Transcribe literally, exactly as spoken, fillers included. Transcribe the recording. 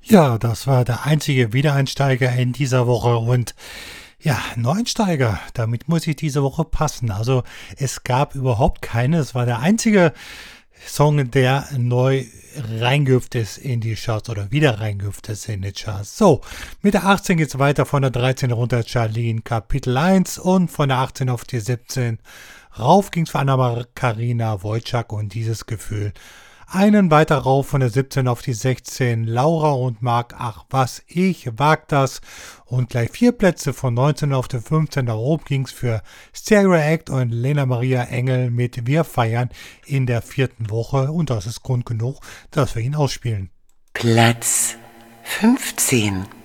Ja, das war der einzige Wiedereinsteiger in dieser Woche und ja, Neueinsteiger, damit muss ich diese Woche passen. Also es gab überhaupt keine, es war der einzige Song, der neu reingehüpft ist in die Charts oder wieder reingehüpft ist in die Charts. So, mit der achtzehn geht es weiter von der dreizehn runter Charlene Kapitel eins und von der achtzehn auf die siebzehn. Rauf ging es für Anna-Karina Wojcik und dieses Gefühl. Einen weiter rauf von der siebzehn auf die sechzehn, Laura und Marc, ach was, ich wag das. Und gleich vier Plätze von neunzehn auf die fünfzehn, da oben ging's für Stereo Act und Lena Maria Engel mit Wir feiern in der vierten Woche. Und das ist Grund genug, dass wir ihn ausspielen. Platz fünfzehn.